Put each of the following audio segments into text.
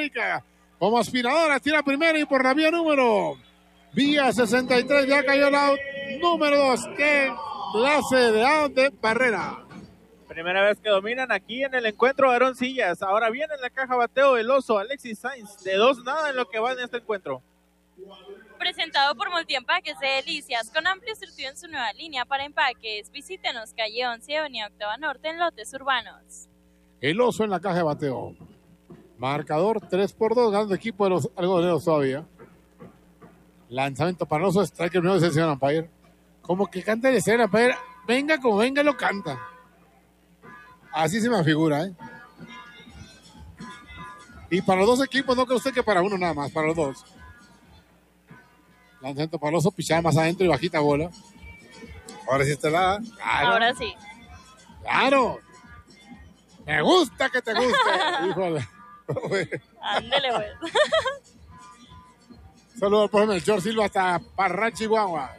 América. Como aspiradora, tira primero y por la vía 63, ya cayó el out número 2. ¡Qué clase de out de Barrera! Primera vez que dominan aquí en el encuentro Aarón Sillas. Ahora viene en la caja bateo el oso Alexis Sainz. De 2-0 en lo que va en este encuentro. Presentado por Multiempaques de Delicias, con amplio surtido en su nueva línea para empaques. Visítenos calle 11, avenida Octava Norte, en lotes urbanos. El oso en la caja de bateo. Marcador 3-2, ganando equipo de los algodoneros todavía. Lanzamiento para el oso, strike el nuevo de señor umpire. Como que canta el escena, umpire. Venga como venga, lo canta. Así se me figura, ¿eh? Y para los dos equipos, no cree usted que para uno nada más, para los dos. Lanzamiento para el oso, pichada más adentro y bajita bola. Ahora sí está la. Claro. Ahora sí. ¡Claro! Me gusta que te guste. Híjole. Ándele, pues. Saludos al profesor Melchor Silva hasta Parral, Chihuahua.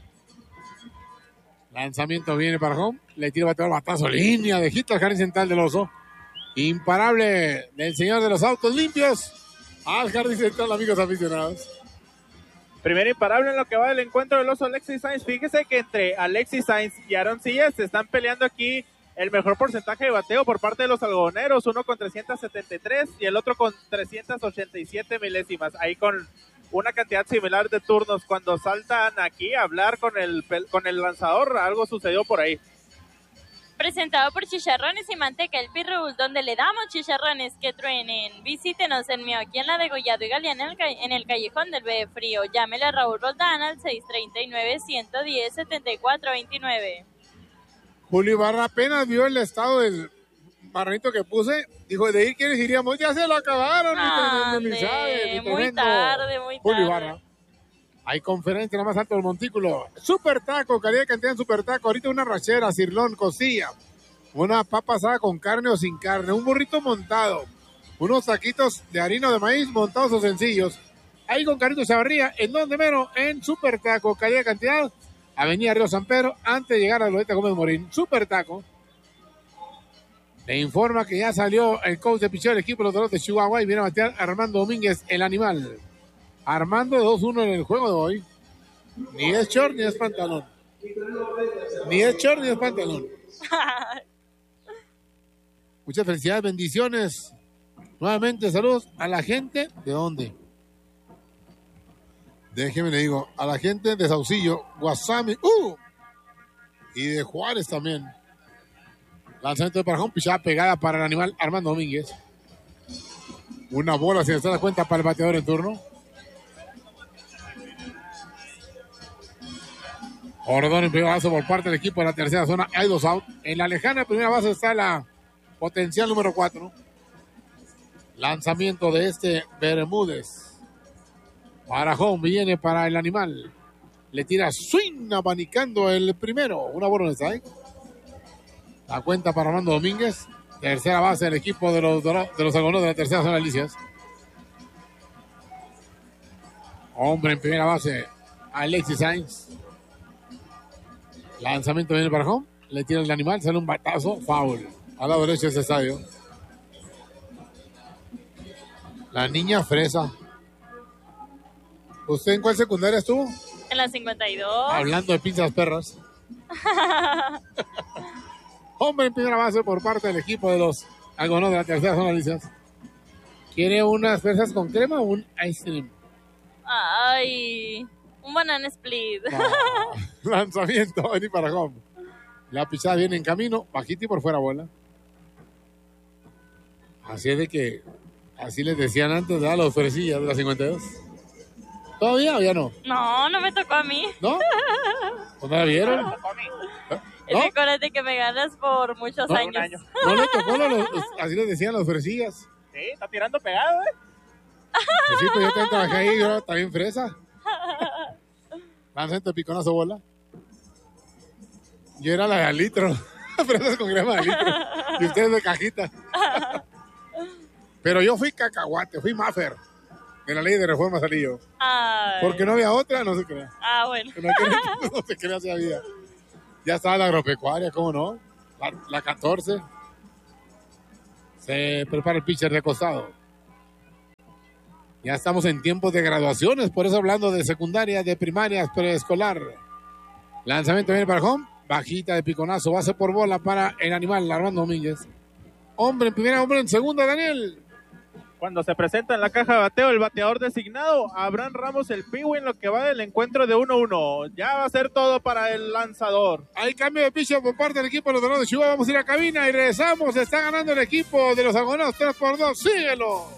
Lanzamiento viene para home. Le tira bateador batazo. Línea de hit al jardín central del oso. Imparable del señor de los autos limpios. Al jardín central, amigos aficionados. Primero imparable en lo que va del encuentro del oso Alexis Sainz. Fíjese que entre Alexis Sainz y Aarón Sillas se están peleando aquí el mejor porcentaje de bateo por parte de los algodoneros. Uno con 373 y el otro con 387 milésimas. Ahí con una cantidad similar de turnos. Cuando saltan aquí a hablar con el lanzador, algo sucedió por ahí. Presentado por Chicharrones y Manteca, el Pirrul, donde le damos chicharrones que truenen. Visítenos en aquí en la Degollado y Galeana, en el Callejón del Bebe Frío. Llámele a Raúl Roldán al 639-110-7429. Julio Ibarra apenas vio el estado del marranito que puse. Dijo, de ir quienes iríamos, ya se lo acabaron. Muy tarde. Julio Ibarra. Hay conferencia, nada más alto del montículo. Super taco, calidad de cantidad en super taco. Ahorita una rachera, cirlón, costilla. Una papa asada con carne o sin carne. Un burrito montado. Unos taquitos de harina o de maíz montados o sencillos. Ahí con Carito Chavarría, en donde menos, en super taco, calidad de cantidad. Avenida Río San Pedro, antes de llegar a Loreta Gómez Morín. Super taco. Le informa que ya salió el coach de picheo del equipo de los Dorados de Chihuahua y viene a batear Armando Domínguez, el animal. Armando 2-1 en el juego de hoy. Ni es short ni es pantalón. Ni es short ni es pantalón. Muchas felicidades, bendiciones. Nuevamente saludos a la gente. ¿De dónde? Déjeme le digo, a la gente de Saucillo, Guasami, y de Juárez también. Lanzamiento de Parajón, pichada pegada para el animal Armando Domínguez. Una bola, si se da cuenta, para el bateador en turno. Ordón en primera base por parte del equipo de la tercera zona. Hay 2 out. En la lejana primera base está la potencial número 4. Lanzamiento de Bermúdez. Para home, viene para el animal. Le tira swing abanicando el primero. Una bola en strike. La cuenta para Armando Domínguez. Tercera base del equipo de los algodoneros de la tercera zona de Delicias. Hombre en primera base, Alexis Sainz. Lanzamiento viene para home. Le tira el animal, sale un batazo. Foul. A la derecha de ese estadio. La niña fresa. ¿Usted en cuál secundaria estuvo? En la 52. Hablando de pinzas perras. Hombre en primera base por parte del equipo de los algodoneros de la tercera zona de Delicias. ¿Quiere unas fresas con crema o un ice cream? Ay, un banana split. Lanzamiento, vení para home. La pichada viene en camino, bajita y por fuera bola. Así es de que, así les decían antes, de los fresillas de la 52. ¿Todavía o ya no? No, no me tocó a mí. ¿No? ¿No la vieron? ¿No? Es que acuérdate que me ganas por muchos años. ¿No le tocó así les decían los fresillas? Sí, está tirando pegado, Pues sí, pues yo también trabajé ahí, yo también fresa. Lanzamiento de piconazo bola. Yo era la de al litro. Fresas con crema de litro. Y ustedes de cajita. Pero yo fui cacahuate, fui mafer. De la ley de reforma salí yo. Ay. Porque no había otra, no se crea. Bueno. No se crea si había. Ya estaba la agropecuaria, ¿cómo no? La 14. Se prepara el pitcher de costado. Ya estamos en tiempos de graduaciones, por eso hablando de secundaria, de primarias, preescolar. Lanzamiento viene para home, bajita de piconazo, base por bola para el animal, Armando Domínguez. Hombre en primera, hombre en segunda, Daniel. Cuando se presenta en la caja de bateo el bateador designado, Abraham Ramos, el Piwi, en lo que va del encuentro de 1-1. Ya va a ser todo para el lanzador. Hay cambio de pitcher por parte del equipo de los Dorados de Chihuahua. Vamos a ir a cabina y regresamos. Está ganando el equipo de los Algodoneros 3-2. ¡Síguelo!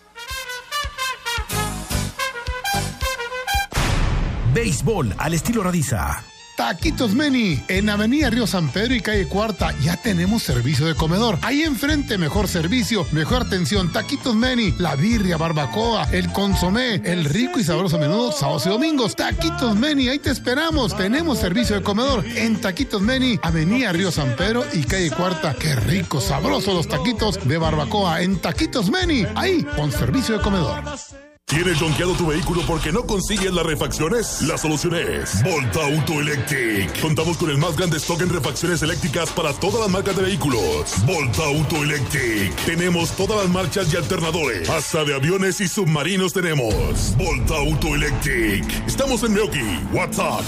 Béisbol al estilo Radiza. Taquitos Meni, en Avenida Río San Pedro y calle Cuarta, ya tenemos servicio de comedor. Ahí enfrente, mejor servicio, mejor atención. Taquitos Meni, la birria, barbacoa, el consomé, el rico y sabroso menudo, sábados y domingos. Taquitos Meni, ahí te esperamos. Tenemos servicio de comedor en Taquitos Meni, Avenida Río San Pedro y calle Cuarta. Qué rico, sabroso los taquitos de barbacoa en Taquitos Meni, ahí con servicio de comedor. ¿Tienes donkeado tu vehículo porque no consigues las refacciones? La solución es Volta Auto Electric. Contamos con el más grande stock en refacciones eléctricas para todas las marcas de vehículos. Volta Auto Electric. Tenemos todas las marchas y alternadores. Hasta de aviones y submarinos tenemos. Volta Auto Electric. Estamos en Meoki. WhatsApp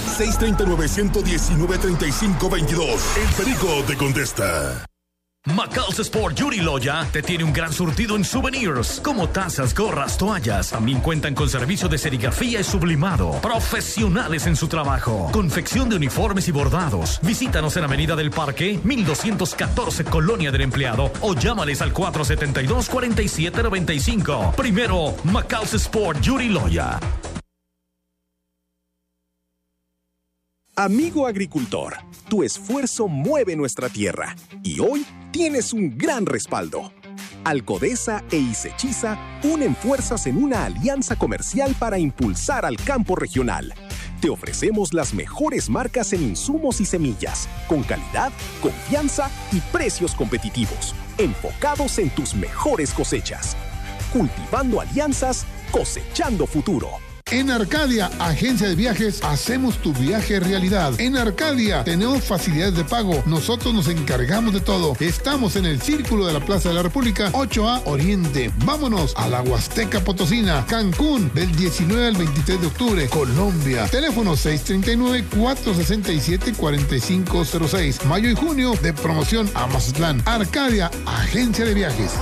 639-119-3522. El Perico te contesta. Macal's Sport Yuri Loya te tiene un gran surtido en souvenirs, como tazas, gorras, toallas. También cuentan con servicio de serigrafía y sublimado. Profesionales en su trabajo. Confección de uniformes y bordados. Visítanos en Avenida del Parque, 1214, Colonia del Empleado, o llámales al 472-4795. Primero, Macal's Sport Yuri Loya. Amigo agricultor, tu esfuerzo mueve nuestra tierra y hoy tienes un gran respaldo. Alcodesa e Isechiza unen fuerzas en una alianza comercial para impulsar al campo regional. Te ofrecemos las mejores marcas en insumos y semillas, con calidad, confianza y precios competitivos, enfocados en tus mejores cosechas. Cultivando alianzas, cosechando futuro. En Arcadia, agencia de viajes, hacemos tu viaje realidad. En Arcadia tenemos facilidades de pago. Nosotros nos encargamos de todo. Estamos en el Círculo de la Plaza de la República, 8A Oriente. Vámonos a la Huasteca Potosina, Cancún, del 19 al 23 de octubre, Colombia. Teléfono 639-467-4506. Mayo y junio de promoción a Mazatlán. Arcadia, agencia de viajes.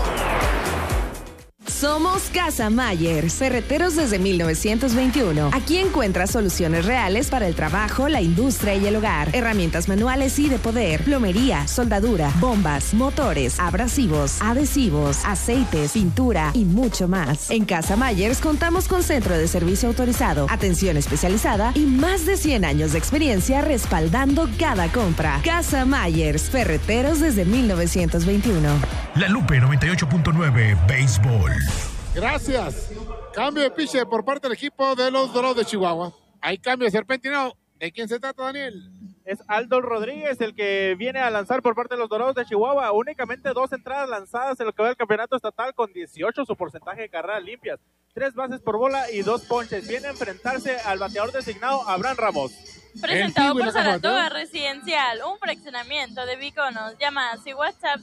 Somos Casa Mayer, ferreteros desde 1921. Aquí encuentras soluciones reales para el trabajo, la industria y el hogar. Herramientas manuales y de poder, plomería, soldadura, bombas, motores, abrasivos, adhesivos, aceites, pintura y mucho más. En Casa Mayers contamos con centro de servicio autorizado, atención especializada y más de 100 años de experiencia respaldando cada compra. Casa Mayers, ferreteros desde 1921. La Lupe 98.9 Béisbol. Gracias. Cambio de pitcher por parte del equipo de los Dorados de Chihuahua. Hay cambio de serpentinado. ¿De quién se trata, Daniel? Es Aldo Rodríguez el que viene a lanzar por parte de los Dorados de Chihuahua. Únicamente 2 entradas lanzadas en lo que va del campeonato estatal, con 18 su porcentaje de carreras limpias. 3 bases por bola y 2 ponches. Viene a enfrentarse al bateador designado, Abraham Ramos. Presentado por Saratoga Residencial, un fraccionamiento de Biconos. Llamadas y WhatsApp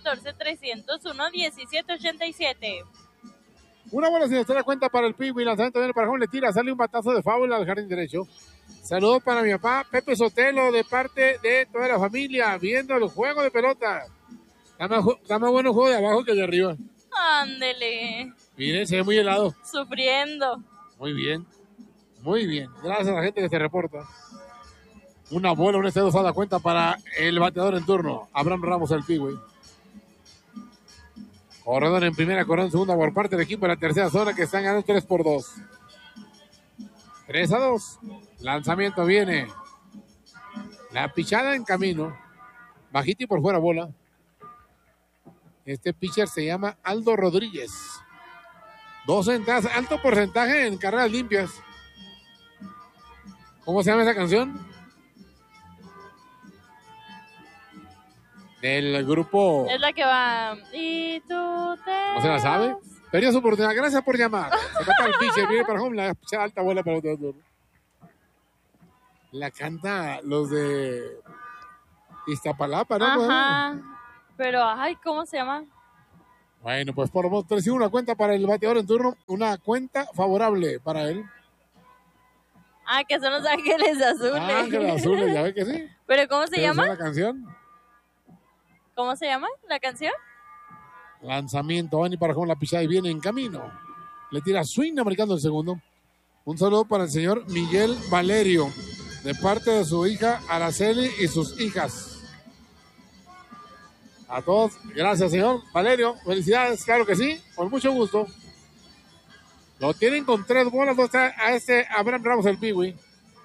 614-301-1787. Una bola sin estar a cuenta para el Piwi. Lanzamiento viene para Juan, le tira, sale un batazo de fábula al jardín derecho. Saludos para mi papá Pepe Sotelo, de parte de toda la familia, viendo el juego de pelota. Está más bueno el juego de abajo que de arriba. Ándele. Miren, se ve muy helado. Sufriendo. Muy bien. Muy bien. Gracias a la gente que se reporta. Una bola, un estadio a cuenta para el bateador en turno, Abraham Ramos, el Piwi. Corredor en primera, corredor en segunda por parte del equipo de la tercera zona, que están ganando 3-2. 3-2. Lanzamiento viene. La pichada en camino. Bajito y por fuera bola. Este pitcher se llama Aldo Rodríguez. 2 entradas, alto porcentaje en carreras limpias. ¿Cómo se llama esa canción? Del grupo. Es la que va. Y tú te. ¿No se la sabe? Perdió su oportunidad. Gracias por llamar. Se mata el pitcher, viene para home, la pichada alta bola para otro. La canta los de Iztapalapa, ¿no? Ajá. Pero, ay, ¿cómo se llama? Bueno, pues por voz 3-1, una cuenta para el bateador en turno, una cuenta favorable para él. Que son los Ángeles Azules. Ángeles Azules, ya ve que sí. ¿Pero cómo se llama? ¿La canción? ¿Cómo se llama la canción? Lanzamiento, Bani Parajón, la pisada y viene en camino. Le tira swing americano el segundo. Un saludo para el señor Miguel Valerio, de parte de su hija Araceli y sus hijas. A todos, gracias señor Valerio, felicidades, claro que sí, con mucho gusto. Lo tienen con 3 bolas, a Abraham Ramos el Piwi.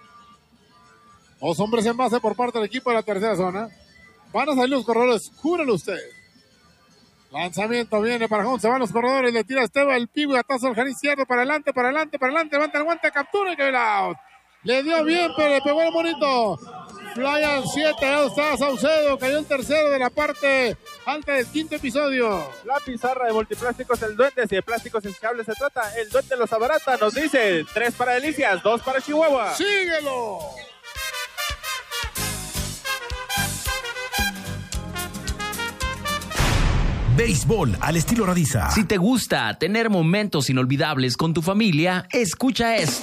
2 hombres en base por parte del equipo de la tercera zona. Van a salir los corredores, júralo usted. Lanzamiento viene para Jón, se van los corredores, le tira Esteban el Piwi, atazo al jardín izquierdo, para adelante, levanta el guante, captura y que out. Le dio bien, pero le pegó el bonito. Fly al 7, ya está Saucedo, cayó el tercero de la parte alta del quinto episodio. La pizarra de Multiplásticos El Duende, si de plásticos desechables se trata, El Duende los abarata, nos dice 3 para Delicias, 2 para Chihuahua. ¡Síguelo! Béisbol al estilo Radiza. Si te gusta tener momentos inolvidables con tu familia, escucha esto.